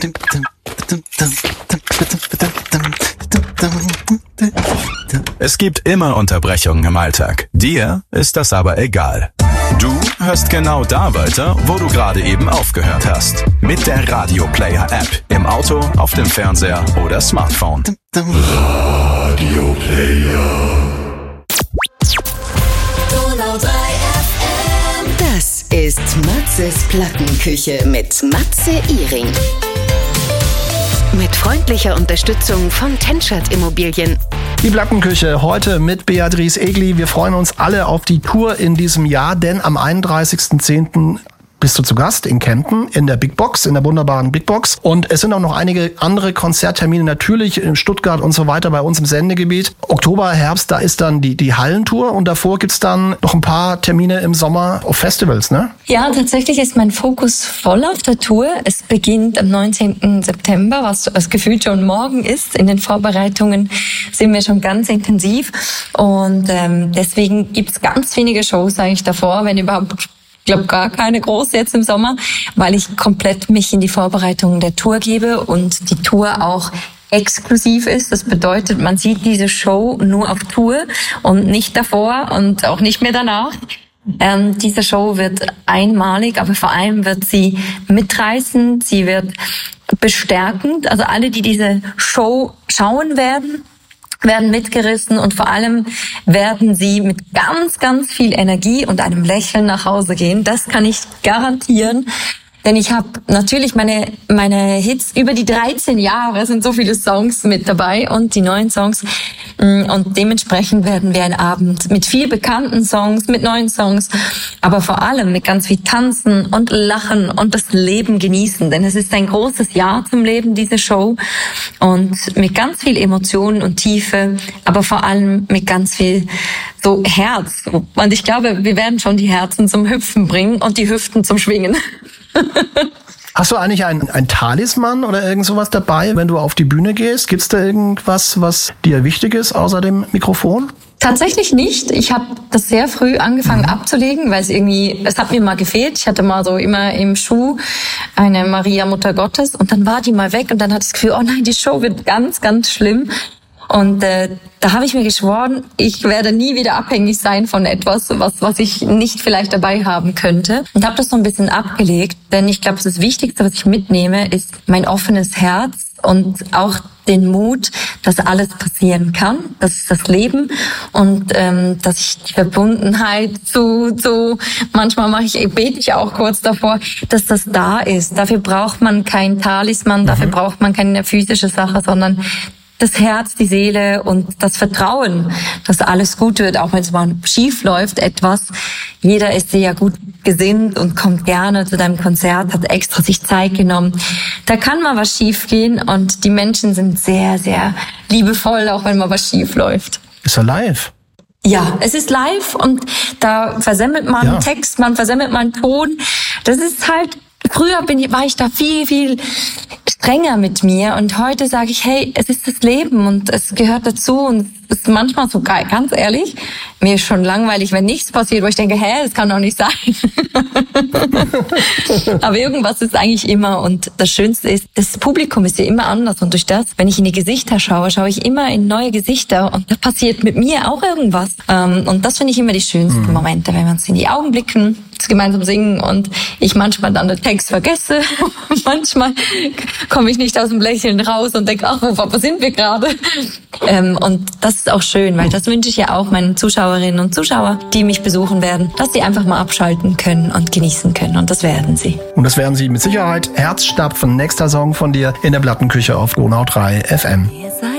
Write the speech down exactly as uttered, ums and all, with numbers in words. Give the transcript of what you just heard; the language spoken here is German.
Es gibt immer Unterbrechungen im Alltag. Dir ist das aber egal. Du hörst genau da weiter, wo du gerade eben aufgehört hast. Mit der Radio Player App. Im Auto, auf dem Fernseher oder Smartphone. Radio Player. Das ist Matzes Plattenküche mit Matze Iring. Mit freundlicher Unterstützung von Tenschert Immobilien. Die Plattenküche heute mit Beatrice Egli. Wir freuen uns alle auf die Tour in diesem Jahr, denn am einunddreißigsten zehnten bist du zu Gast in Kempten in der Big Box, in der wunderbaren Big Box. Und es sind auch noch einige andere Konzerttermine, natürlich in Stuttgart und so weiter bei uns im Sendegebiet. Oktober, Herbst, da ist dann die, die Hallentour und davor gibt's dann noch ein paar Termine im Sommer auf Festivals, ne? Ja, tatsächlich ist mein Fokus voll auf der Tour. Es beginnt am neunzehnten September, was das gefühlt schon morgen ist. In den Vorbereitungen sind wir schon ganz intensiv und ähm, deswegen gibt's ganz wenige Shows eigentlich davor, wenn überhaupt. Ich glaube gar keine große jetzt im Sommer, weil ich komplett mich in die Vorbereitungen der Tour gebe und die Tour auch exklusiv ist. Das bedeutet, man sieht diese Show nur auf Tour und nicht davor und auch nicht mehr danach. Ähm, diese Show wird einmalig, aber vor allem wird sie mitreißend, sie wird bestärkend. Also alle, die diese Show schauen werden, werden mitgerissen und vor allem werden sie mit ganz, ganz viel Energie und einem Lächeln nach Hause gehen. Das kann ich garantieren. Denn ich habe natürlich meine meine Hits über die dreizehn Jahre, sind so viele Songs mit dabei und die neuen Songs. Und dementsprechend werden wir einen Abend mit viel bekannten Songs, mit neuen Songs, aber vor allem mit ganz viel Tanzen und Lachen und das Leben genießen. Denn es ist ein großes Jahr zum Leben, diese Show. Und mit ganz viel Emotionen und Tiefe, aber vor allem mit ganz viel so Herz. Und ich glaube, wir werden schon die Herzen zum Hüpfen bringen und die Hüften zum Schwingen. Hast du eigentlich ein, ein Talisman oder irgend sowas dabei, wenn du auf die Bühne gehst? Gibt's da irgendwas, was dir wichtig ist, außer dem Mikrofon? Tatsächlich nicht. Ich habe das sehr früh angefangen mhm. abzulegen, weil es irgendwie, es hat mir mal gefehlt. Ich hatte mal so immer im Schuh eine Maria Mutter Gottes und dann war die mal weg und dann hatte ich das Gefühl, oh nein, die Show wird ganz, ganz schlimm. Und äh, da habe ich mir geschworen, ich werde nie wieder abhängig sein von etwas, was was ich nicht vielleicht dabei haben könnte. Und habe das so ein bisschen abgelegt, denn ich glaube, das Wichtigste, was ich mitnehme, ist mein offenes Herz und auch den Mut, dass alles passieren kann. Das ist das Leben und ähm, dass ich die Verbundenheit zu, zu manchmal mache ich, bete ich auch kurz davor, dass das da ist. Dafür braucht man kein Talisman, dafür braucht man keine physische Sache, sondern das Herz, die Seele und das Vertrauen, dass alles gut wird, auch wenn es mal schief läuft, etwas. Jeder ist sehr gut gesinnt und kommt gerne zu deinem Konzert, hat extra sich Zeit genommen. Da kann mal was schief gehen und die Menschen sind sehr, sehr liebevoll, auch wenn mal was schief läuft. Ist ja live. Ja, es ist live und da versemmelt man einen ja. Text, man versemmelt man einen Ton. Das ist halt, früher bin ich, war ich da viel, viel strenger mit mir und heute sage ich, hey, es ist das Leben und es gehört dazu und es ist manchmal so geil, ganz ehrlich, mir ist schon langweilig, wenn nichts passiert, wo ich denke, hä, das kann doch nicht sein. Aber irgendwas ist eigentlich immer und das Schönste ist, das Publikum ist ja immer anders und durch das, wenn ich in die Gesichter schaue, schaue ich immer in neue Gesichter und da passiert mit mir auch irgendwas. Und das finde ich immer die schönsten Momente, wenn wir uns in die Augen blicken, gemeinsam singen und ich manchmal dann den Text vergesse. Manchmal komme ich nicht aus dem Lächeln raus und denke, ach, wo sind wir gerade? Ähm, und das ist auch schön, weil das wünsche ich ja auch meinen Zuschauerinnen und Zuschauern, die mich besuchen werden, dass sie einfach mal abschalten können und genießen können. Und das werden sie. Und das werden sie mit Sicherheit. Herzstapfen, nächster Song von dir in der Plattenküche auf Donau drei F M.